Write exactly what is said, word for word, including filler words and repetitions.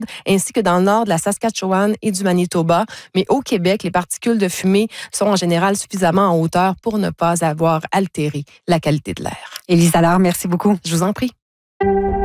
ainsi que dans le nord de la Saskatchewan et du Manitoba. Mais au Québec, les particules de fumée sont en général suffisamment en hauteur pour ne pas avoir altéré la qualité de l'air. Élise Allard, merci beaucoup. Je vous en prie.